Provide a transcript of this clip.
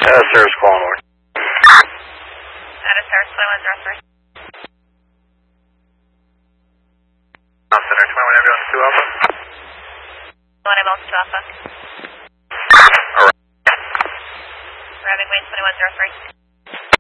Service call north. That is Service 2103. Center 21 ambulance 2 Alpha. 1 ambulance 2 Alpha. Alright. Grabbing wing 2103.